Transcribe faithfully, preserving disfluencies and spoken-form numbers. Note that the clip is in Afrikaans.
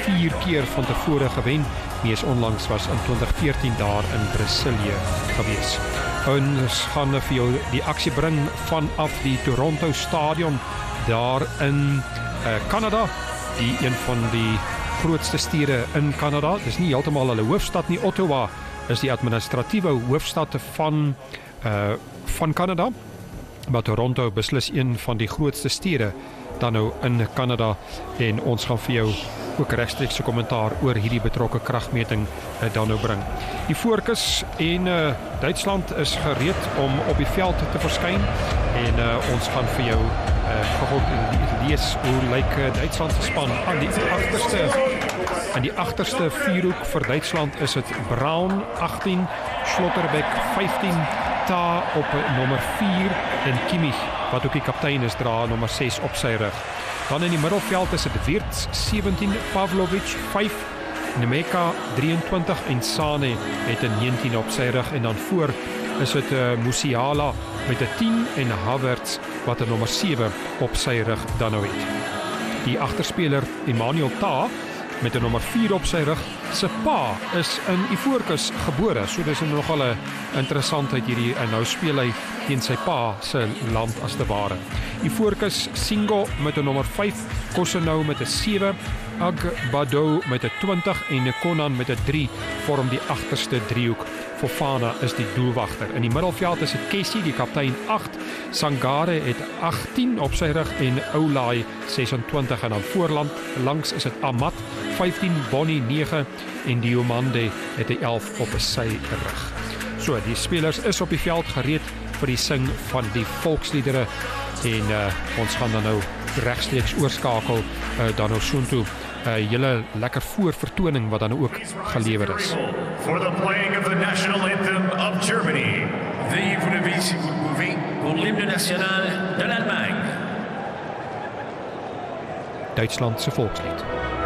vier keer van tevore gewen. Mees onlangs was in twintig veertien daar in Brasilië gewees. Ons gaan vir jou die aksie bring vanaf die Toronto Stadion daar in Kanada, uh, die een van die grootste stede in Kanada. Dis nie heeltemal hulle hoofstad nie. Ottawa is die administratiewe hoofstad van uh, van Kanada, maar Toronto beslis een van die grootste stede dan nou in Kanada, en ons gaan vir jou ook regstreekse kommentaar oor hierdie betrokke kragmeting uh, dan nou bring. Die voorkus en uh, Duitsland is gereed om op die veld te verskyn, en uh, ons gaan vir jou uh, lees hoe lyk uh, Duitsland se span aan die agterste aan die agterste vierhoek vir Duitsland is dit Braun agttien, Schlotterbeck vyftien, Ta op nommer vier en Kimmich, wat ook die kaptein is, dra nommer ses op sy rug. Dan in die middelveld is dit Wirtz sewentien, Pavlovic vyf, Nemeka drieëntwintig en Sane met 'n negentien op sy rug, en dan voor is dit uh, Musiala met 'n tien en Havertz wat 'n nommer sewe op sy rug dan nou het. Die agterspeler Emmanuel Ta met 'n nommer vier op sy rug, sy pa is in Ivoorkus gebore, so dis nogal 'n interessantheid hierdie, en nou speel hy teen sy pa se land as te ware. Ivoorkus, Singo met 'n nommer vyf, Kosenou met 'n sewe, Agbado met 'n twintig en Konan met 'n drie vorm die agterste driehoek. Fofana is die doelwagter. In die middelveld is dit Kessie, die kaptein agt, Sangare het agttien op sy rug en Oulai sesentwintig, en dan voorland langs is dit Amat vyftien, Bonnie nege en Diomande het 'n elf op sy rug. So, die spelers is op die veld gereed vir die sing van die volksliedere, en uh, ons gaan dan nou regstreeks oorskakel uh, dan nou soontoe. 'n uh, hele lekker voorvertoning wat dan ook gelewer is. For the playing of the national anthem of Germany. Veuillez vous lever si vous le pouvez pour l'hymne national de l'Allemagne. Duitsland se volkslied.